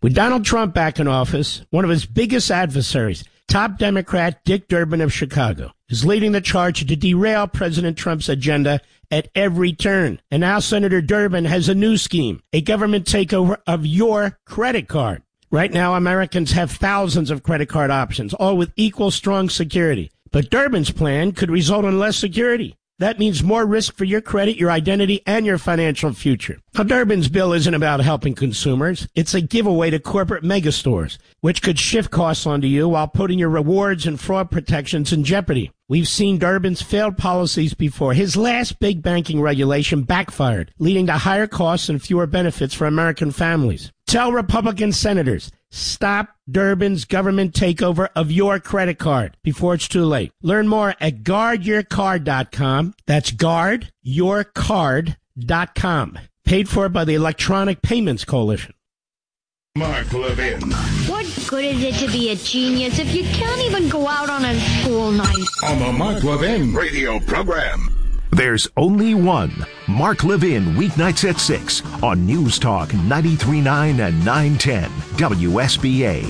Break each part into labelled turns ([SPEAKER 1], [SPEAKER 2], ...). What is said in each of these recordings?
[SPEAKER 1] With Donald Trump back in office, one of his biggest adversaries, top Democrat Dick Durbin of Chicago, is leading the charge to derail President Trump's agenda at every turn. And now Senator Durbin has a new scheme, a government takeover of your credit card. Right now, Americans have thousands of credit card options, all with equal strong security. But Durbin's plan could result in less security. That means more risk for your credit, your identity, and your financial future. Now, Durbin's bill isn't about helping consumers. It's a giveaway to corporate megastores, which could shift costs onto you while putting your rewards and fraud protections in jeopardy. We've seen Durbin's failed policies before. His last big banking regulation backfired, leading to higher costs and fewer benefits for American families. Tell Republican senators, stop Durbin's government takeover of your credit card before it's too late. Learn more at guardyourcard.com. That's guardyourcard.com. Paid for by the Electronic Payments Coalition.
[SPEAKER 2] Mark Levin.
[SPEAKER 3] What good is it to be a genius if you can't even go out on a school night?
[SPEAKER 2] On the Mark Levin radio program.
[SPEAKER 4] There's only one Mark Levin, weeknights at 6 on News Talk 93.9 and 910 WSBA.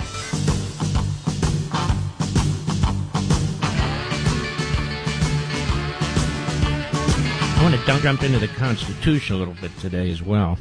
[SPEAKER 1] I want to jump into the Constitution a little bit today as well.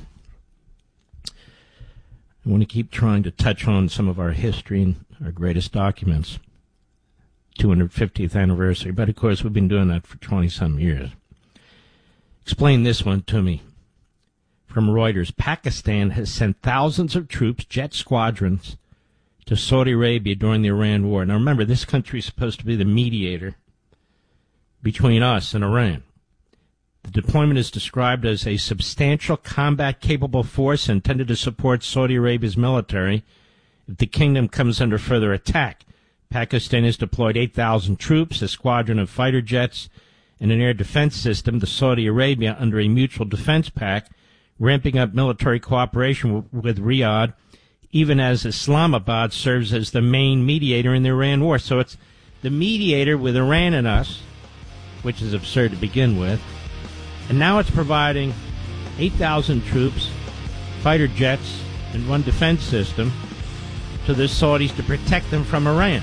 [SPEAKER 1] I want to keep trying to touch on some of our history and our greatest documents. 250th anniversary, but of course we've been doing that for 20-some years. Explain this one to me. From Reuters, Pakistan has sent thousands of troops, jet squadrons, to Saudi Arabia during the Iran war. Now remember, this country is supposed to be the mediator between us and Iran. The deployment is described as a substantial combat-capable force intended to support Saudi Arabia's military if the kingdom comes under further attack. Pakistan has deployed 8,000 troops, a squadron of fighter jets, and an air defense system to Saudi Arabia under a mutual defense pact, ramping up military cooperation with Riyadh, even as Islamabad serves as the main mediator in the Iran war. So it's the mediator with Iran and us, which is absurd to begin with, and now it's providing 8,000 troops, fighter jets, and one defense system to the Saudis to protect them from Iran.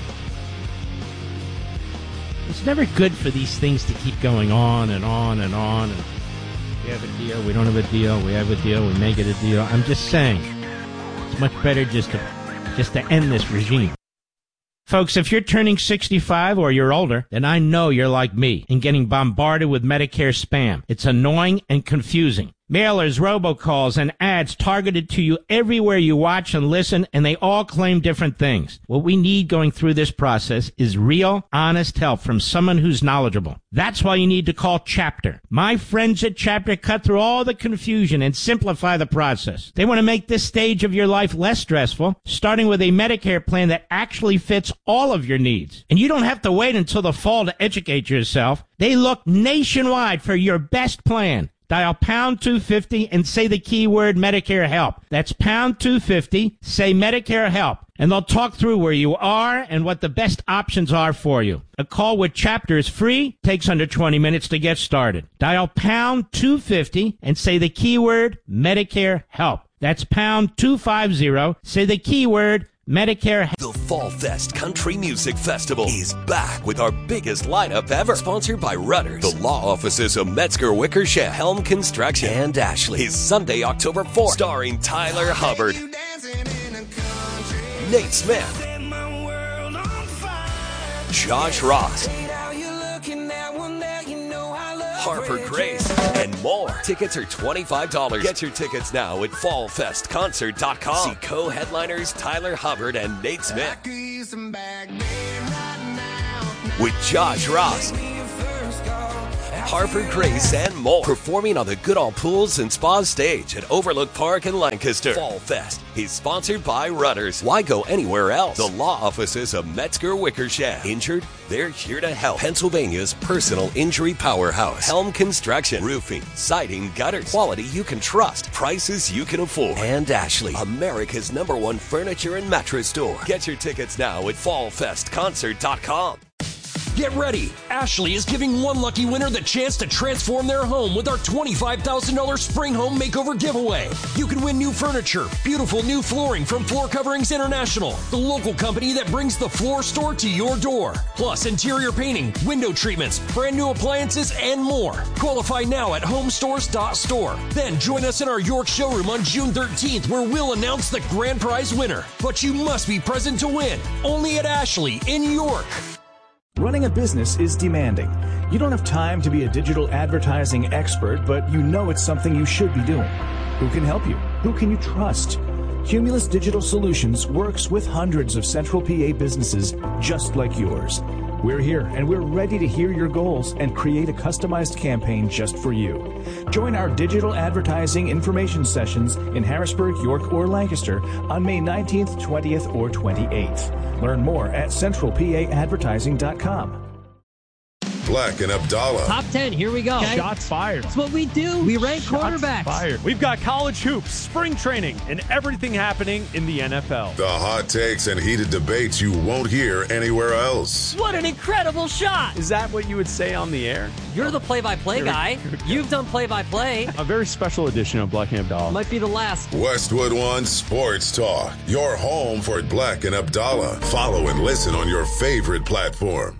[SPEAKER 1] It's never good for these things to keep going on and on and on. And we have a deal, we don't have a deal, we have a deal, we may get a deal. I'm just saying, it's much better just to end this regime. Folks, if you're turning 65 or you're older, then I know you're like me and getting bombarded with Medicare spam. It's annoying and confusing. Mailers, robocalls, and ads targeted to you everywhere you watch and listen, and they all claim different things. What we need going through this process is real, honest help from someone who's knowledgeable. That's why you need to call Chapter. My friends at Chapter cut through all the confusion and simplify the process. They want to make this stage of your life less stressful, starting with a Medicare plan that actually fits all of your needs. And you don't have to wait until the fall to educate yourself. They look nationwide for your best plan. Dial pound 250 and say the keyword Medicare help. That's pound 250, say Medicare help, and they'll talk through where you are and what the best options are for you. A call with Chapter is free, takes under 20 minutes to get started. Dial pound 250 and say the keyword Medicare help. That's pound 250, say the keyword Medicare.
[SPEAKER 5] The Fall Fest Country Music Festival is back with our biggest lineup ever. Sponsored by Rudders, the law offices of Metzger Wickersham, Helm Construction, and Ashley. Is Sunday, October 4th, starring Tyler Hubbard, Nate Smith, Josh Ross, Harper Grace, and more. Tickets are $25. Get your tickets now at fallfestconcert.com. See co-headliners Tyler Hubbard and Nate Smith. With Josh Ross, Harper Grace, and more. Performing on the Goodall Pools and Spa stage at Overlook Park in Lancaster. Fall Fest is sponsored by Rudders. Why go anywhere else? The law offices of Metzger Wickersham. Injured? They're here to help. Pennsylvania's personal injury powerhouse. Helm Construction. Roofing, siding, gutters. Quality you can trust. Prices you can afford. And Ashley, America's #1 furniture and mattress store. Get your tickets now at fallfestconcert.com.
[SPEAKER 6] Get ready. Ashley is giving one lucky winner the chance to transform their home with our $25,000 Spring Home Makeover giveaway. You can win new furniture, beautiful new flooring from Floor Coverings International, the local company that brings the floor store to your door. Plus interior painting, window treatments, brand new appliances, and more. Qualify now at homestores.store. Then join us in our York showroom on June 13th where we'll announce the grand prize winner. But you must be present to win. Only at Ashley in York.
[SPEAKER 7] Running a business is demanding. You don't have time to be a digital advertising expert, but you know it's something you should be doing. Who can help you? Who can you trust? Cumulus Digital Solutions works with hundreds of Central PA businesses just like yours. We're here and we're ready to hear your goals and create a customized campaign just for you. Join our digital advertising information sessions in Harrisburg, York, or Lancaster on May 19th, 20th, or 28th. Learn more at centralpaadvertising.com.
[SPEAKER 2] Black and Abdallah.
[SPEAKER 8] Top 10, here we go.
[SPEAKER 9] Okay. Shots fired.
[SPEAKER 8] That's what we do. We rank quarterbacks.
[SPEAKER 9] Fired. We've got college hoops, spring training, and everything happening in the NFL.
[SPEAKER 2] The hot takes and heated debates you won't hear anywhere else.
[SPEAKER 8] What an incredible shot.
[SPEAKER 9] Is that what you would say on the air?
[SPEAKER 8] You're the play-by-play guy. You've done play-by-play.
[SPEAKER 9] A very special edition of Black and Abdallah.
[SPEAKER 8] Might be the last.
[SPEAKER 2] Westwood One Sports Talk. Your home for Black and Abdallah. Follow and listen on your favorite platform.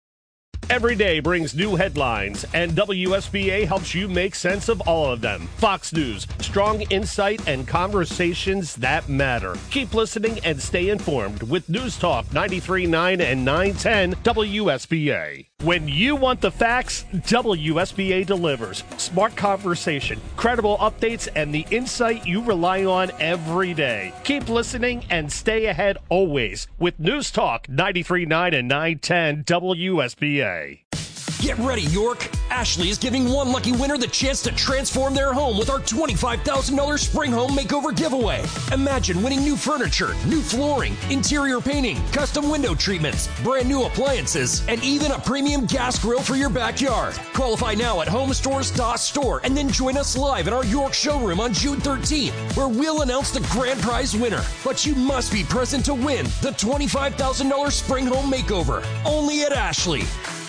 [SPEAKER 10] Every day brings new headlines, and WSBA helps you make sense of all of them. Fox News, strong insight and conversations that matter. Keep listening and stay informed with News Talk 93.9 and 910 WSBA. When you want the facts, WSBA delivers. Smart conversation, credible updates, and the insight you rely on every day. Keep listening and stay ahead always with News Talk 93.9 and 910 WSBA.
[SPEAKER 6] Get ready, York. Ashley is giving one lucky winner the chance to transform their home with our $25,000 Spring Home Makeover giveaway. Imagine winning new furniture, new flooring, interior painting, custom window treatments, brand new appliances, and even a premium gas grill for your backyard. Qualify now at homestores.store and then join us live in our York showroom on June 13th where we'll announce the grand prize winner. But you must be present to win the $25,000 Spring Home Makeover. Only at Ashley.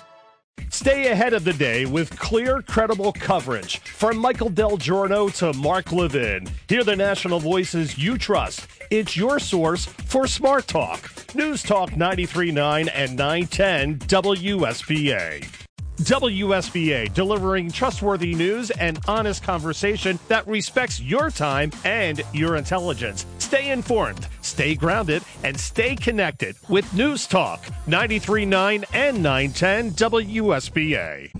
[SPEAKER 10] Stay ahead of the day with clear, credible coverage. From Michael Del Giorno to Mark Levin. Hear the national voices you trust. It's your source for Smart Talk. News Talk 93.9 and 910 WSBA. WSBA, delivering trustworthy news and honest conversation that respects your time and your intelligence. Stay informed, stay grounded, and stay connected with News Talk 93.9 and 910 WSBA.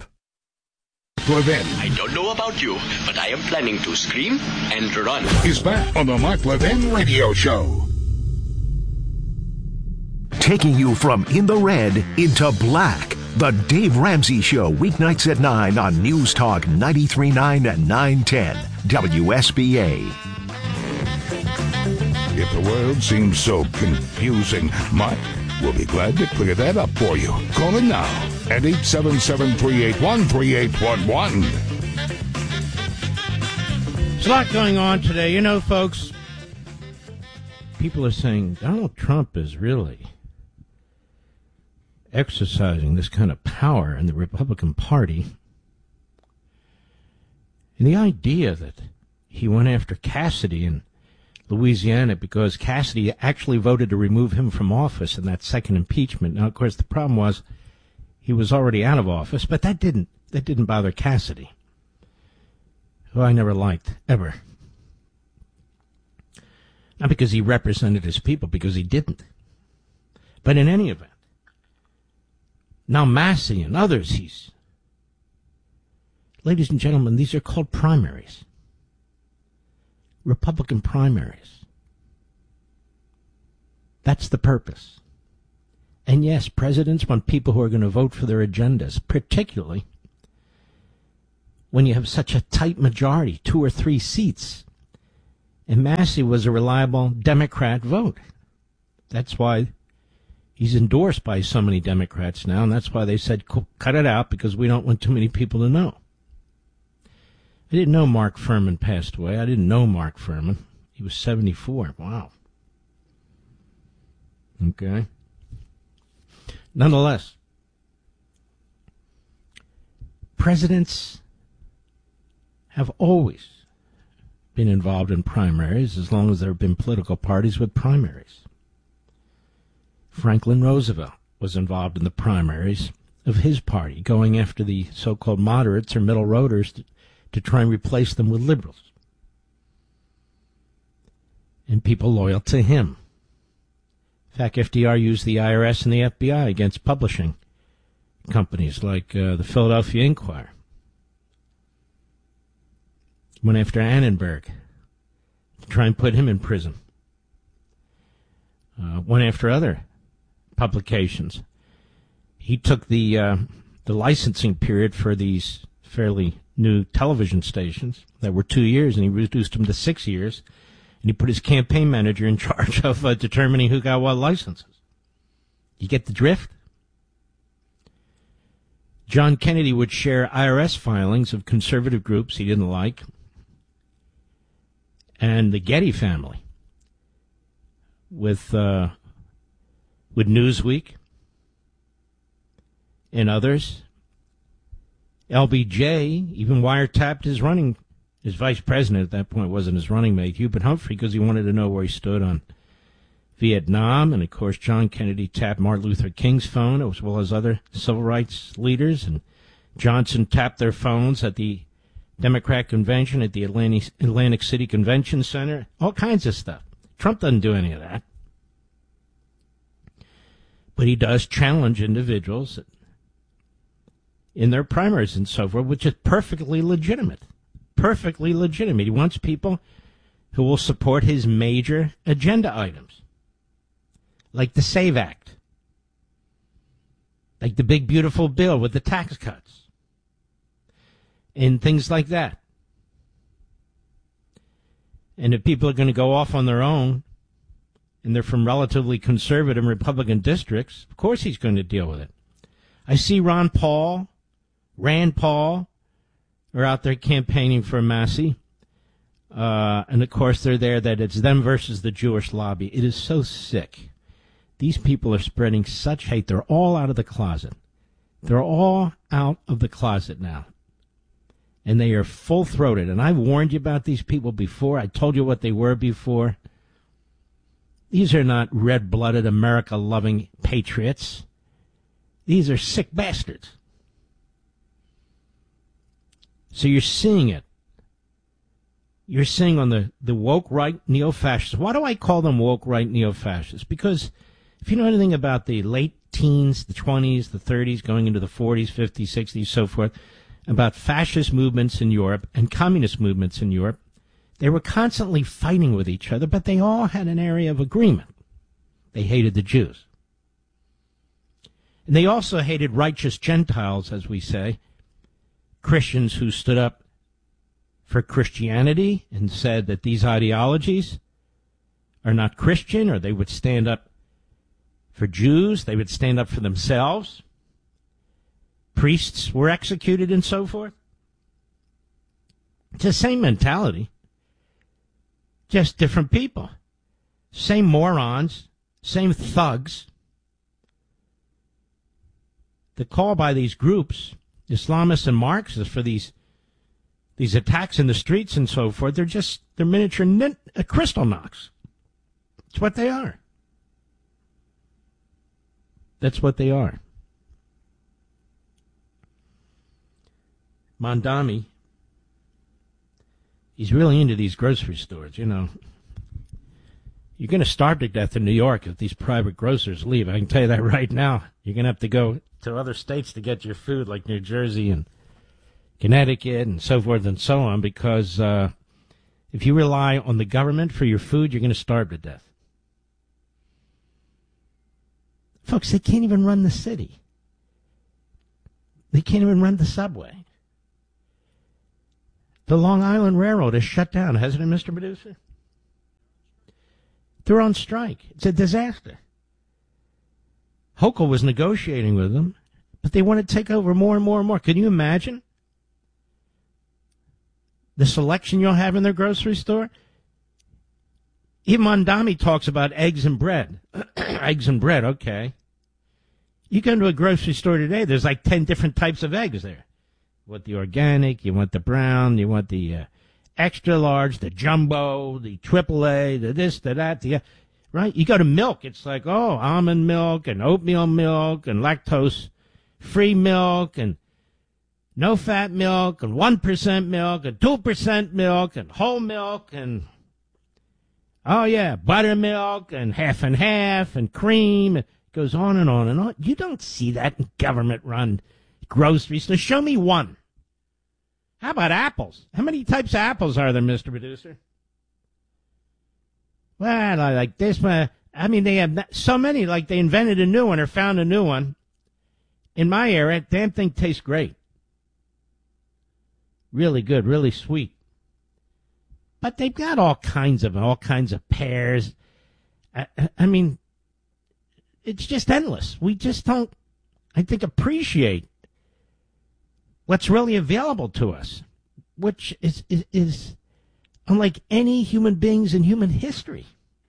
[SPEAKER 2] Levin
[SPEAKER 11] I don't know about you, but I am planning to scream and run.
[SPEAKER 2] is back on the Mark Levin Radio Show.
[SPEAKER 4] Taking you from in the red into black. The Dave Ramsey Show, weeknights at 9 on News Talk 93.9 and 910 WSBA.
[SPEAKER 2] If the world seems so confusing, Mike will be glad to clear that up for you. Call him now at 877-381-3811.
[SPEAKER 1] There's a lot going on today. You know, folks, people are saying Donald Trump is really exercising this kind of power in the Republican Party. And the idea that he went after Cassidy in Louisiana because Cassidy actually voted to remove him from office in that second impeachment. Now, of course, the problem was he was already out of office, but that didn't bother Cassidy, who I never liked, ever. Not because he represented his people, because he didn't. But in any event, now Massey and others, ladies and gentlemen, these are called primaries. Republican primaries. That's the purpose. And yes, presidents want people who are going to vote for their agendas, particularly when you have such a tight majority, 2 or 3 seats. And Massey was a reliable Democrat vote. That's why he's endorsed by so many Democrats now, and that's why they said, cut it out, because we don't want too many people to know. I didn't know Mark Furman passed away. I didn't know Mark Furman. He was 74. Wow. Okay. Nonetheless, Presidents have always been involved in primaries as long as there have been political parties with primaries. Franklin Roosevelt was involved in the primaries of his party, going after the so-called moderates or middle roaders to try and replace them with liberals and people loyal to him. In fact, FDR used the IRS and the FBI against publishing companies like the Philadelphia Inquirer. Went after Annenberg to try and put him in prison. Went after other publications. He took the licensing period for these fairly new television stations that were 2 years, and he reduced them to 6 years, and he put his campaign manager in charge of determining who got what licenses. You get the drift? John Kennedy would share IRS filings of conservative groups he didn't like, and the Getty family with Newsweek and others. LBJ even wiretapped his vice president at that point wasn't his running mate, Hubert Humphrey, because he wanted to know where he stood on Vietnam. And, of course, John Kennedy tapped Martin Luther King's phone as well as other civil rights leaders. And Johnson tapped their phones at the Democrat convention at the Atlantic City Convention Center. All kinds of stuff. Trump doesn't do any of that. But he does challenge individuals in their primaries and so forth, which is perfectly legitimate. Perfectly legitimate. He wants people who will support his major agenda items, like the SAVE Act, like the big, beautiful bill with the tax cuts, and things like that. And if people are going to go off on their own, and they're from relatively conservative Republican districts, of course he's going to deal with it. I see Rand Paul are out there campaigning for Massey. And, of course, they're there that it's them versus the Jewish lobby. It is so sick. These people are spreading such hate. They're all out of the closet. They're all out of the closet now. And they are full-throated. And I've warned you about these people before. I told you what they were before. These are not red-blooded, America-loving patriots. These are sick bastards. So you're seeing it. You're seeing on the woke right neo-fascists. Why do I call them woke right neo-fascists? Because if you know anything about the late teens, the 20s, the 30s, going into the 40s, 50s, 60s, so forth, about fascist movements in Europe and communist movements in Europe, they were constantly fighting with each other, but they all had an area of agreement. They hated the Jews. And they also hated righteous Gentiles, as we say, Christians who stood up for Christianity and said that these ideologies are not Christian, or they would stand up for Jews, they would stand up for themselves. Priests were executed and so forth. It's the same mentality, just different people. Same morons, same thugs. The call by these groups, Islamists and Marxists, for these attacks in the streets and so forth, they're miniature crystal knocks. It's what they are. That's what they are. Mondami, he's really into these grocery stores, you know. You're going to starve to death in New York if these private grocers leave. I can tell you that right now. You're going to have to go to other states to get your food, like New Jersey and Connecticut and so forth and so on, because if you rely on the government for your food, you're going to starve to death. Folks, they can't even run the city. They can't even run the subway. The Long Island Railroad is shut down, hasn't it, Mr. Medusa? They're on strike. It's a disaster. Hochul was negotiating with them, but they want to take over more and more and more. Can you imagine the selection you'll have in their grocery store? Even Mondami talks about eggs and bread. Eggs and bread, okay. You go to a grocery store today, there's like 10 different types of eggs there. You want the organic, you want the brown, you want the extra large, the jumbo, the AAA, the this, the that, the right? You go to milk, it's like, oh, almond milk and oatmeal milk and lactose-free milk and no-fat milk and 1% milk and 2% milk and whole milk and, oh, yeah, buttermilk and half and cream. It goes on and on and on. You don't see that in government-run grocery stores. Show me one. How about apples? How many types of apples are there, Mr. Producer? Well, I like this one. I mean, they have so many, like they invented a new one or found a new one. In my era, damn thing tastes great. Really good, really sweet. But they've got all kinds of pears. I mean, it's just endless. We just don't, I think, appreciate what's really available to us, which is unlike any human beings in human history.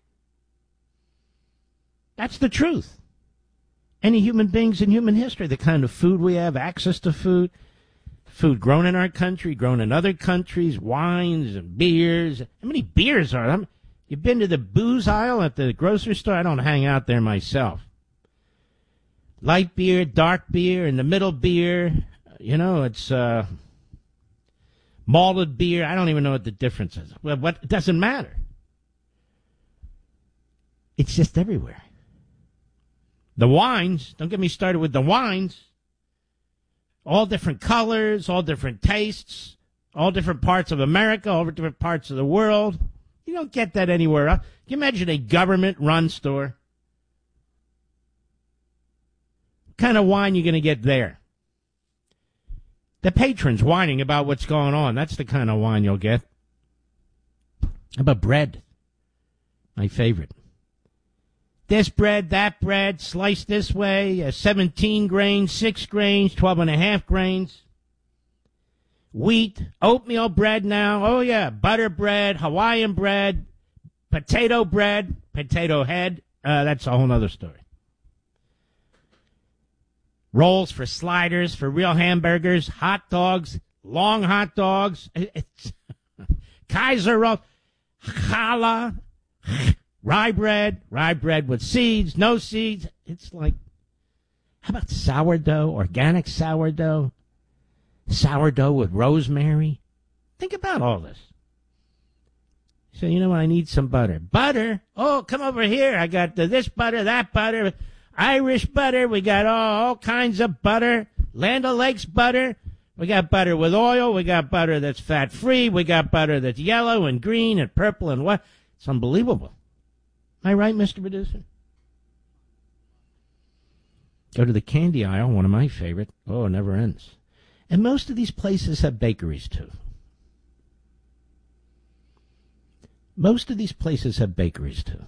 [SPEAKER 1] That's the truth. Any human beings in human history, the kind of food we have, access to food grown in our country, grown in other countries, wines and beers. How many beers are there? You've been to the booze aisle at the grocery store? I don't hang out there myself. Light beer, dark beer, in the middle beer. You know, it's malted beer. I don't even know what the difference is. Well, it doesn't matter. It's just everywhere. The wines, don't get me started with the wines. All different colors, all different tastes, all different parts of America, all different parts of the world. You don't get that anywhere else. Can you imagine a government-run store? What kind of wine are you going to get there? The patrons whining about what's going on. That's the kind of wine you'll get. How about bread? My favorite. This bread, that bread, sliced this way, 17 grains, 6 grains, 12.5 grains. Wheat, oatmeal bread now. Oh, yeah, butter bread, Hawaiian bread, potato bread, potato head. That's a whole other story. Rolls for sliders, for real hamburgers, hot dogs, long hot dogs. Kaiser roll, challah, rye bread with seeds, no seeds. It's like, how about sourdough, organic sourdough? Sourdough with rosemary. Think about all this. So, you know what? I need some butter. Butter? Oh, come over here. I got this butter, that butter, Irish butter. We got all kinds of butter. Land O'Lakes butter. We got butter with oil. We got butter that's fat-free. We got butter that's yellow and green and purple and what. It's unbelievable. Am I right, Mr. Producer? Go to the candy aisle, one of my favorite. Oh, it never ends. And most of these places have bakeries, too. Most of these places have bakeries, too.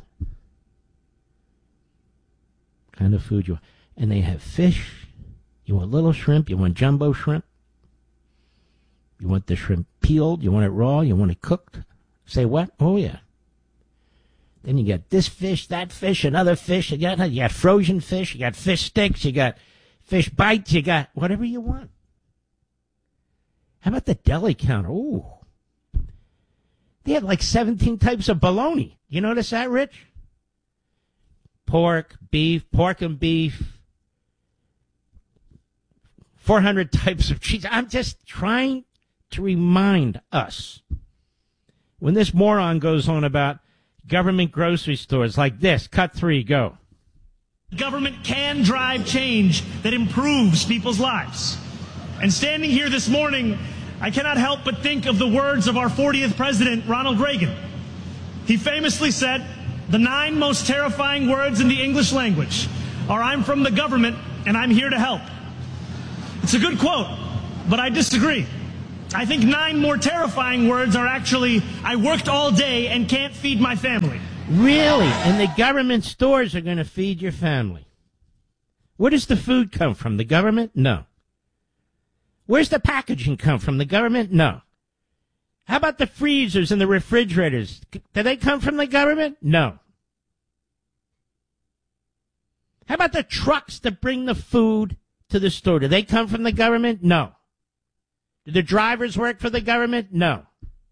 [SPEAKER 1] Kind of food you want. And they have fish. You want little shrimp. You want jumbo shrimp. You want the shrimp peeled. You want it raw. You want it cooked. Say what? Oh, yeah. Then you got this fish, that fish, another fish. You got frozen fish. You got fish sticks. You got fish bites. You got whatever you want. How about the deli counter? Ooh. They have like 17 types of bologna. You notice that, Rich? Pork and beef. 400 types of cheese. I'm just trying to remind us. When this moron goes on about government grocery stores like this, cut 3, go.
[SPEAKER 12] Government can drive change that improves people's lives. And standing here this morning, I cannot help but think of the words of our 40th president, Ronald Reagan. He famously said, "The 9 most terrifying words in the English language are, I'm from the government and I'm here to help." It's a good quote, but I disagree. I think 9 more terrifying words are actually, I worked all day and can't feed my family.
[SPEAKER 1] Really? And the government stores are going to feed your family. Where does the food come from? The government? No. Where's the packaging come from? The government? No. How about the freezers and the refrigerators? Do they come from the government? No. How about the trucks that bring the food to the store? Do they come from the government? No. Do the drivers work for the government? No.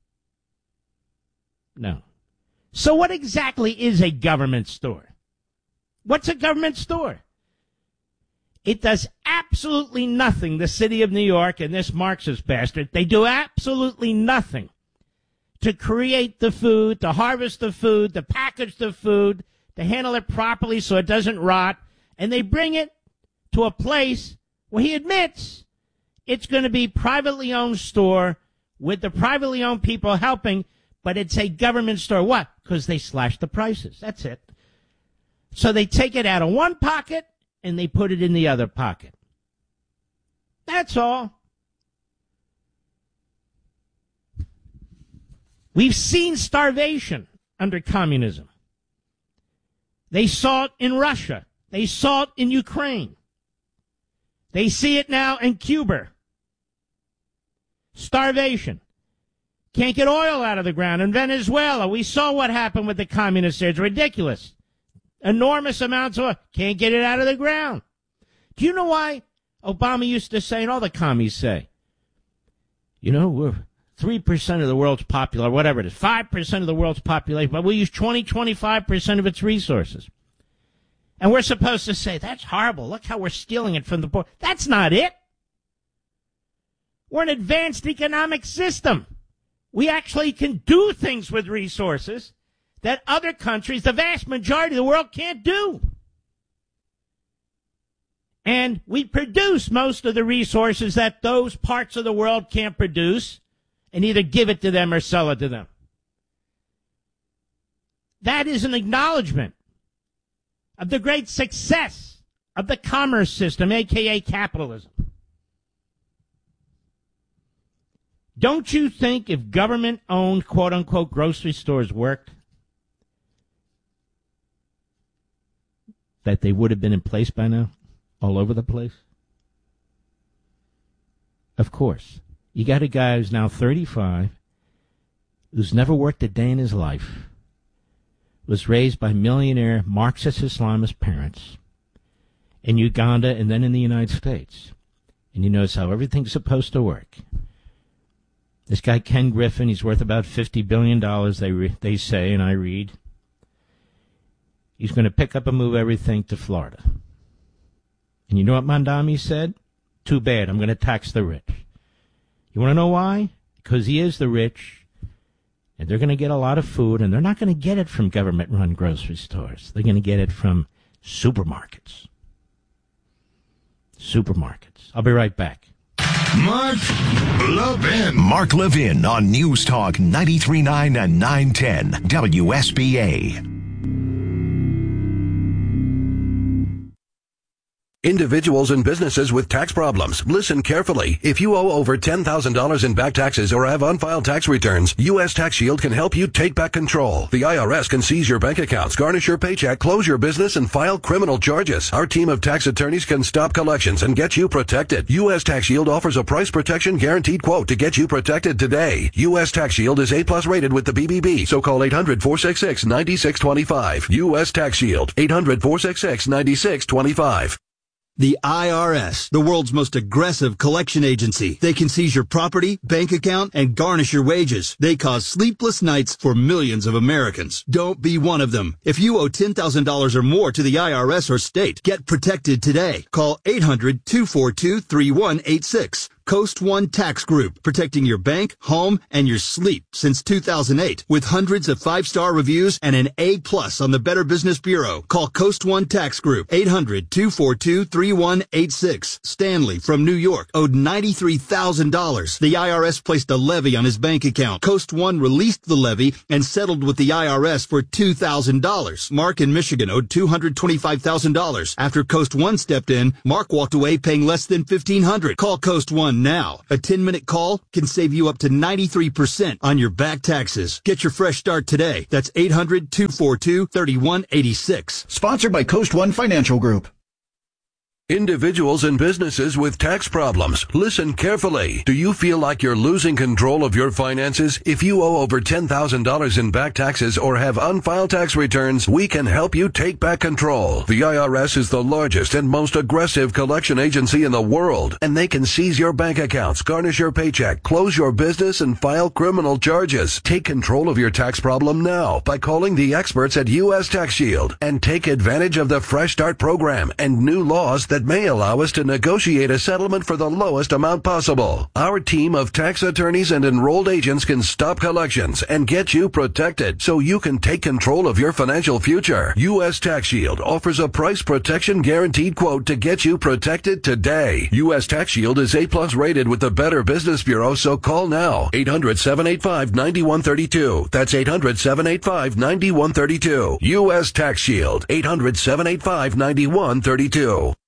[SPEAKER 1] No. So what exactly is a government store? What's a government store? It does absolutely nothing, the city of New York and this Marxist bastard. They do absolutely nothing to create the food, to harvest the food, to package the food, to handle it properly so it doesn't rot. And they bring it to a place where he admits it's going to be privately owned store with the privately owned people helping, but it's a government store. What? Because they slashed the prices. That's it. So they take it out of one pocket and they put it in the other pocket. That's all. We've seen starvation under communism. They saw it in Russia. They saw it in Ukraine. They see it now in Cuba. Starvation. Can't get oil out of the ground in Venezuela. We saw what happened with the communists there. It's ridiculous. Enormous amounts of oil. Can't get it out of the ground. Do you know why Obama used to say, and all the commies say, you know, we're 3% of the world's population, whatever it is, 5% of the world's population, but we use 25% of its resources. And we're supposed to say, that's horrible. Look how we're stealing it from the poor. That's not it. We're an advanced economic system. We actually can do things with resources that other countries, the vast majority of the world, can't do. And we produce most of the resources that those parts of the world can't produce and either give it to them or sell it to them. That is an acknowledgement of the great success of the commerce system, a.k.a. capitalism. Don't you think if government-owned, quote-unquote, grocery stores worked, that they would have been in place by now, all over the place? Of course. You got a guy who's now 35, who's never worked a day in his life, was raised by millionaire Marxist Islamist parents in Uganda and then in the United States. And he knows how everything's supposed to work. This guy, Ken Griffin, he's worth about $50 billion, they say, and I read. He's going to pick up and move everything to Florida. And you know what Mondami said? Too bad, I'm going to tax the rich. You want to know why? Because he is the rich, and they're going to get a lot of food, and they're not going to get it from government-run grocery stores. They're going to get it from supermarkets. Supermarkets. I'll be right back.
[SPEAKER 4] Mark Levin. Mark Levin on News Talk 93.9 and 910 WSBA.
[SPEAKER 13] Individuals and businesses with tax problems, listen carefully. If you owe over $10,000 in back taxes or have unfiled tax returns, U.S. Tax Shield can help you take back control. The IRS can seize your bank accounts, garnish your paycheck, close your business, and file criminal charges. Our team of tax attorneys can stop collections and get you protected. U.S. Tax Shield offers a price protection guaranteed quote to get you protected today. U.S. Tax Shield is A+ rated with the BBB, so call 800-466-9625. U.S. Tax Shield, 800-466-9625.
[SPEAKER 14] The IRS, the world's most aggressive collection agency. They can seize your property, bank account, and garnish your wages. They cause sleepless nights for millions of Americans. Don't be one of them. If you owe $10,000 or more to the IRS or state, get protected today. Call 800-242-3186. Coast One Tax Group, protecting your bank, home, and your sleep since 2008. With hundreds of 5-star reviews and an A+ on the Better Business Bureau. Call Coast One Tax Group, 800-242-3186. Stanley from New York owed $93,000. The IRS placed a levy on his bank account. Coast One released the levy and settled with the IRS for $2,000. Mark in Michigan owed $225,000. After Coast One stepped in, Mark walked away paying less than $1,500. Call Coast One now. A 10-minute call can save you up to 93% on your back taxes. Get your fresh start today. That's 800-242-3186.
[SPEAKER 15] Sponsored by Coast One Financial Group.
[SPEAKER 13] Individuals and businesses with tax problems, listen carefully. Do you feel like you're losing control of your finances? If you owe over $10,000 in back taxes or have unfiled tax returns, we can help you take back control. The IRS is the largest and most aggressive collection agency in the world, and they can seize your bank accounts, garnish your paycheck, close your business, and file criminal charges. Take control of your tax problem now by calling the experts at U.S. Tax Shield and take advantage of the Fresh Start program and new laws that may allow us to negotiate a settlement for the lowest amount possible. Our team of tax attorneys and enrolled agents can stop collections and get you protected so you can take control of your financial future. U.S. Tax Shield offers a price protection guaranteed quote to get you protected today. U.S. Tax Shield is A+ rated with the Better Business Bureau, so call now. 800-785-9132. That's 800-785-9132. U.S. Tax Shield. 800-785-9132.